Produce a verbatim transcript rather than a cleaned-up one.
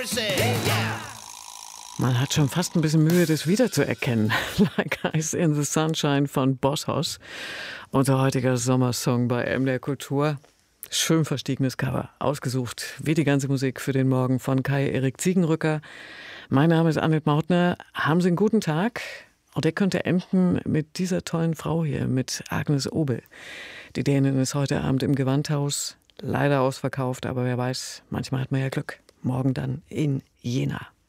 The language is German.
Man hat schon fast ein bisschen Mühe, das wiederzuerkennen. Like Ice in the Sunshine von Bosshaus. Unser heutiger Sommersong bei M D R Kultur. Schön verstiegenes Cover. Ausgesucht, wie die ganze Musik für den Morgen von Kai-Erik Ziegenrücker. Mein Name ist Annette Mautner. Haben Sie einen guten Tag? Und der könnte enden mit dieser tollen Frau hier, mit Agnes Obel. Die Dänin ist heute Abend im Gewandhaus. Leider ausverkauft, aber wer weiß, manchmal hat man ja Glück. Morgen dann in Jena.